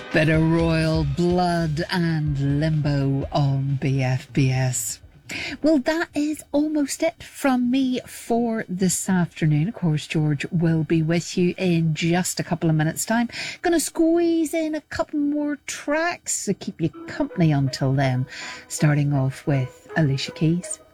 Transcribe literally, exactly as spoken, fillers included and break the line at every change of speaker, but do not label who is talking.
Bit of Royal Blood and Limbo on B F B S. Well, that is almost it from me for this afternoon. Of course, George will be with you in just a couple of minutes' time. Going to squeeze in a couple more tracks to keep you company until then. Starting off with Alicia Keys.